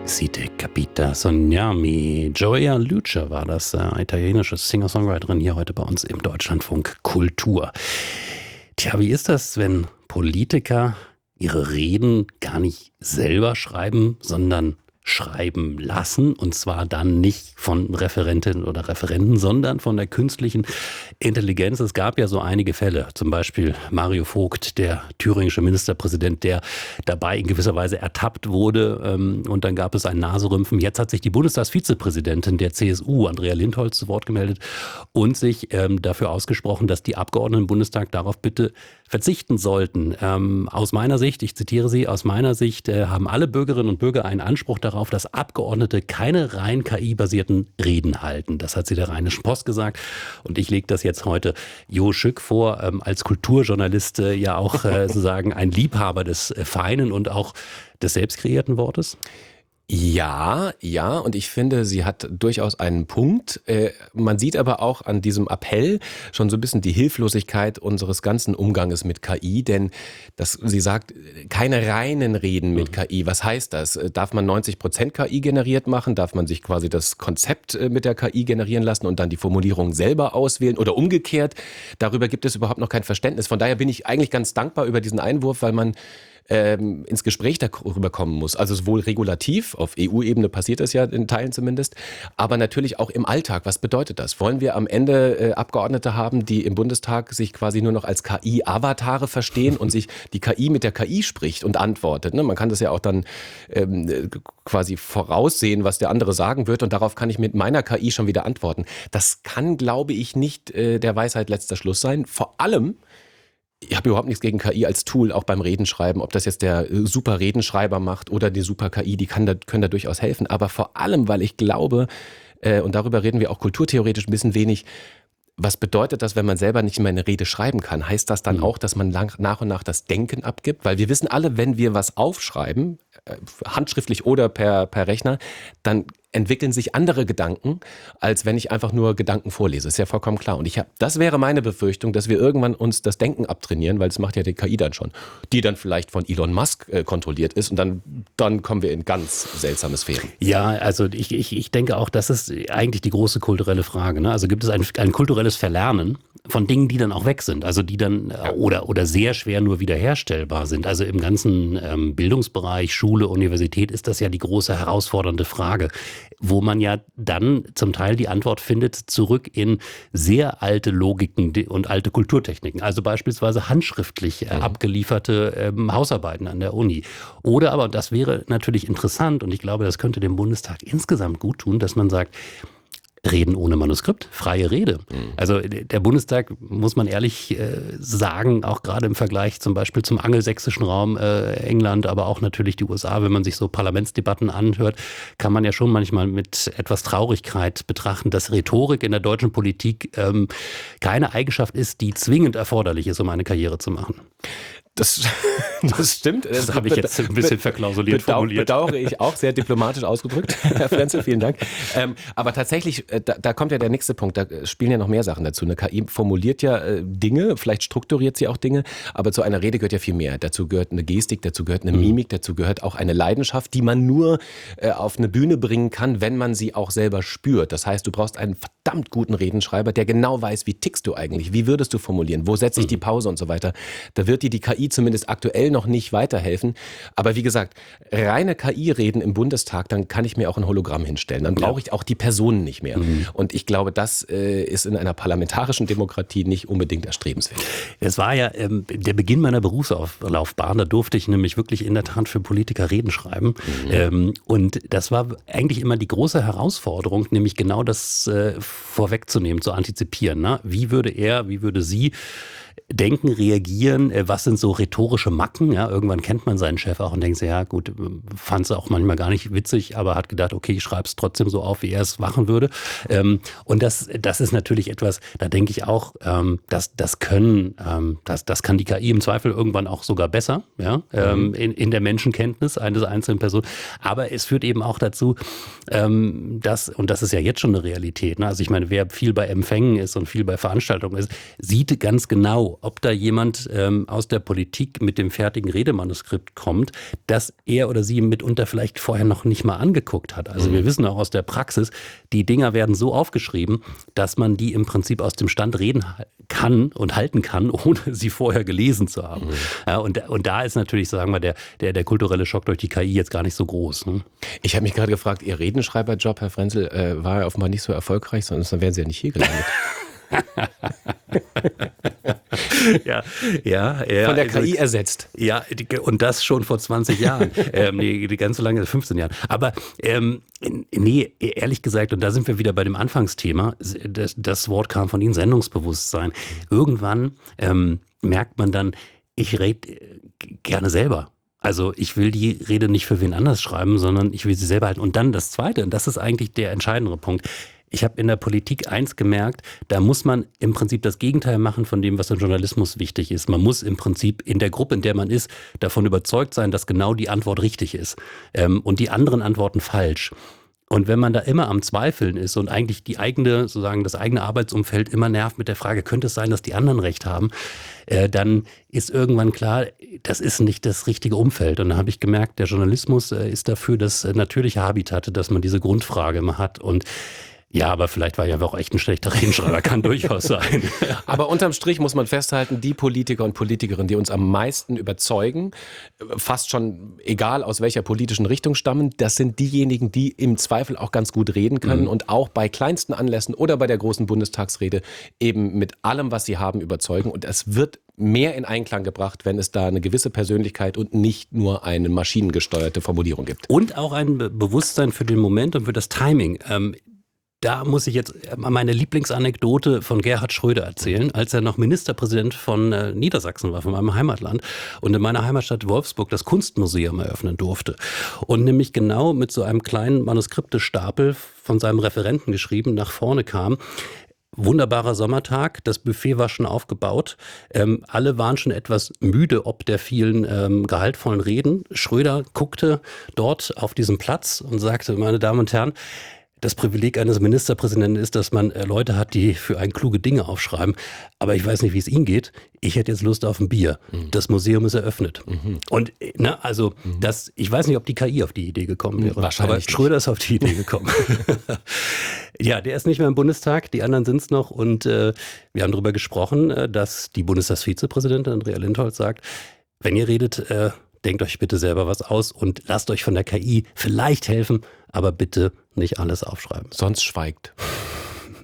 Siete Capita Sognami. Gioia Lucia war das, italienische Singer-Songwriterin hier heute bei uns im Deutschlandfunk Kultur. Tja, wie ist das, wenn Politiker ihre Reden gar nicht selber schreiben, sondern schreiben lassen, und zwar dann nicht von Referentinnen oder Referenten, sondern von der künstlichen Intelligenz. Es gab ja so einige Fälle, zum Beispiel Mario Vogt, der thüringische Ministerpräsident, der dabei in gewisser Weise ertappt wurde, und dann gab es ein Naserümpfen. Jetzt hat sich die Bundestagsvizepräsidentin der CSU, Andrea Lindholz, zu Wort gemeldet und sich dafür ausgesprochen, dass die Abgeordneten im Bundestag darauf bitte verzichten sollten. Aus meiner Sicht, ich zitiere sie, aus meiner Sicht haben alle Bürgerinnen und Bürger einen Anspruch darauf, dass Abgeordnete keine rein KI-basierten Reden halten. Das hat sie der Rheinischen Post gesagt. Und ich lege das jetzt heute Jo Schück vor, als Kulturjournalist ja auch sozusagen ein Liebhaber des feinen und auch des selbst kreierten Wortes. Ja, und ich finde, sie hat durchaus einen Punkt. Man sieht aber auch an diesem Appell schon so ein bisschen die Hilflosigkeit unseres ganzen Umganges mit KI, denn sie sagt, keine reinen Reden mit KI. Was heißt das? Darf man 90% KI generiert machen? Darf man sich quasi das Konzept mit der KI generieren lassen und dann die Formulierung selber auswählen oder umgekehrt? Darüber gibt es überhaupt noch kein Verständnis. Von daher bin ich eigentlich ganz dankbar über diesen Einwurf, weil man ins Gespräch darüber kommen muss. Also sowohl regulativ, auf EU-Ebene passiert das ja in Teilen zumindest, aber natürlich auch im Alltag. Was bedeutet das? Wollen wir am Ende Abgeordnete haben, die im Bundestag sich quasi nur noch als KI-Avatare verstehen und sich die KI mit der KI spricht und antwortet? Ne? Man kann das ja auch dann quasi voraussehen, was der andere sagen wird, und darauf kann ich mit meiner KI schon wieder antworten. Das kann, glaube ich, nicht der Weisheit letzter Schluss sein. Vor allem, ich habe überhaupt nichts gegen KI als Tool, auch beim Redenschreiben. Ob das jetzt der super Redenschreiber macht oder die super KI, die können da durchaus helfen. Aber vor allem, weil ich glaube, und darüber reden wir auch kulturtheoretisch ein bisschen wenig, was bedeutet das, wenn man selber nicht mehr eine Rede schreiben kann? Heißt das dann auch, dass man nach und nach das Denken abgibt? Weil wir wissen alle, wenn wir was aufschreiben, handschriftlich oder per Rechner, dann entwickeln sich andere Gedanken, als wenn ich einfach nur Gedanken vorlese. Ist ja vollkommen klar. Und das wäre meine Befürchtung, dass wir irgendwann uns das Denken abtrainieren, weil das macht ja die KI dann schon, die dann vielleicht von Elon Musk kontrolliert ist, und dann kommen wir in ganz seltsame Sphären. Ja, also ich denke auch, das ist eigentlich die große kulturelle Frage. Ne? Also gibt es ein kulturelles Verlernen von Dingen, die dann auch weg sind, also die dann oder sehr schwer nur wiederherstellbar sind. Also im ganzen Bildungsbereich, Schule, Universität ist das ja die große herausfordernde Frage, wo man ja dann zum Teil die Antwort findet, zurück in sehr alte Logiken und alte Kulturtechniken. Also beispielsweise handschriftlich abgelieferte Hausarbeiten an der Uni. Oder aber, und das wäre natürlich interessant, und ich glaube, das könnte dem Bundestag insgesamt gut tun, dass man sagt, Reden ohne Manuskript, freie Rede. Also der Bundestag, muss man ehrlich sagen, auch gerade im Vergleich zum Beispiel zum angelsächsischen Raum, England, aber auch natürlich die USA, wenn man sich so Parlamentsdebatten anhört, kann man ja schon manchmal mit etwas Traurigkeit betrachten, dass Rhetorik in der deutschen Politik keine Eigenschaft ist, die zwingend erforderlich ist, um eine Karriere zu machen. Das stimmt. Das habe ich jetzt ein bisschen verklausuliert formuliert. Bedauere ich auch, sehr diplomatisch ausgedrückt, Herr Frenzel, vielen Dank. Aber tatsächlich, da kommt ja der nächste Punkt, da spielen ja noch mehr Sachen dazu. Eine KI formuliert ja Dinge, vielleicht strukturiert sie auch Dinge, aber zu einer Rede gehört ja viel mehr. Dazu gehört eine Gestik, dazu gehört eine Mimik, dazu gehört auch eine Leidenschaft, die man nur auf eine Bühne bringen kann, wenn man sie auch selber spürt. Das heißt, du brauchst einen verdammt guten Redenschreiber, der genau weiß, wie tickst du eigentlich, wie würdest du formulieren, wo setze ich die Pause und so weiter. Da wird dir die KI zumindest aktuell noch nicht weiterhelfen. Aber wie gesagt, reine KI-Reden im Bundestag, dann kann ich mir auch ein Hologramm hinstellen. Dann brauche ich auch die Personen nicht mehr. Und ich glaube, das ist in einer parlamentarischen Demokratie nicht unbedingt erstrebenswert. Es war ja der Beginn meiner Berufslaufbahn. Da durfte ich nämlich wirklich in der Tat für Politiker Reden schreiben. Und das war eigentlich immer die große Herausforderung, nämlich genau das vorwegzunehmen, zu antizipieren. Ne? Wie würde sie denken, reagieren, was sind so rhetorische Macken, ja, irgendwann kennt man seinen Chef auch und denkt sich, ja gut, fand es auch manchmal gar nicht witzig, aber hat gedacht, okay, ich schreibe es trotzdem so auf, wie er es machen würde, und das ist natürlich etwas, da denke ich auch, das kann die KI im Zweifel irgendwann auch sogar besser, ja, in der Menschenkenntnis eines einzelnen Person, aber es führt eben auch dazu, und das ist ja jetzt schon eine Realität, ne? Also ich meine, wer viel bei Empfängen ist und viel bei Veranstaltungen ist, sieht ganz genau, genau, ob da jemand aus der Politik mit dem fertigen Redemanuskript kommt, das er oder sie mitunter vielleicht vorher noch nicht mal angeguckt hat. Also wir wissen auch aus der Praxis, die Dinger werden so aufgeschrieben, dass man die im Prinzip aus dem Stand reden kann und halten kann, ohne sie vorher gelesen zu haben. Ja, und da ist natürlich, sagen wir, der kulturelle Schock durch die KI jetzt gar nicht so groß. Ne? Ich habe mich gerade gefragt, Ihr Redenschreiberjob, Herr Frenzel, war ja offenbar nicht so erfolgreich, sonst wären Sie ja nicht hier gelandet. Ja, von der KI ersetzt. Ja, und das schon vor 20 Jahren. Nee, ganz so lange, 15 Jahren. Aber nee, ehrlich gesagt, und da sind wir wieder bei dem Anfangsthema, das Wort kam von Ihnen, Sendungsbewusstsein. Irgendwann merkt man dann, ich rede gerne selber. Also ich will die Rede nicht für wen anders schreiben, sondern ich will sie selber halten. Und dann das Zweite, und das ist eigentlich der entscheidendere Punkt. Ich habe in der Politik eins gemerkt, da muss man im Prinzip das Gegenteil machen von dem, was im Journalismus wichtig ist. Man muss im Prinzip in der Gruppe, in der man ist, davon überzeugt sein, dass genau die Antwort richtig ist und die anderen Antworten falsch. Und wenn man da immer am Zweifeln ist und eigentlich die eigene, sozusagen das eigene Arbeitsumfeld immer nervt mit der Frage, könnte es sein, dass die anderen recht haben, dann ist irgendwann klar, das ist nicht das richtige Umfeld. Und da habe ich gemerkt, der Journalismus ist dafür das natürliche Habitat, dass man diese Grundfrage immer hat. Und ja, aber vielleicht war ich einfach auch echt ein schlechter Redenschreiber, kann durchaus sein. Aber unterm Strich muss man festhalten, die Politiker und Politikerinnen, die uns am meisten überzeugen, fast schon egal aus welcher politischen Richtung stammen, das sind diejenigen, die im Zweifel auch ganz gut reden können und auch bei kleinsten Anlässen oder bei der großen Bundestagsrede eben mit allem, was sie haben, überzeugen. Und es wird mehr in Einklang gebracht, wenn es da eine gewisse Persönlichkeit und nicht nur eine maschinengesteuerte Formulierung gibt. Und auch ein Bewusstsein für den Moment und für das Timing. Da muss ich jetzt meine Lieblingsanekdote von Gerhard Schröder erzählen, als er noch Ministerpräsident von Niedersachsen war, von meinem Heimatland, und in meiner Heimatstadt Wolfsburg das Kunstmuseum eröffnen durfte. Und nämlich genau mit so einem kleinen Manuskriptestapel von seinem Referenten geschrieben nach vorne kam. Wunderbarer Sommertag, das Buffet war schon aufgebaut. Alle waren schon etwas müde ob der vielen gehaltvollen Reden. Schröder guckte dort auf diesen Platz und sagte, meine Damen und Herren, das Privileg eines Ministerpräsidenten ist, dass man Leute hat, die für einen kluge Dinge aufschreiben. Aber ich weiß nicht, wie es Ihnen geht. Ich hätte jetzt Lust auf ein Bier. Das Museum ist eröffnet. Und ich weiß nicht, ob die KI auf die Idee gekommen wäre. Wahrscheinlich aber Schröder ist auf die Idee gekommen. Ja, der ist nicht mehr im Bundestag, die anderen sind es noch. Und wir haben darüber gesprochen, dass die Bundestagsvizepräsidentin Andrea Lindholz sagt, wenn ihr redet, denkt euch bitte selber was aus und lasst euch von der KI vielleicht helfen, aber bitte nicht alles aufschreiben. Sonst schweigt.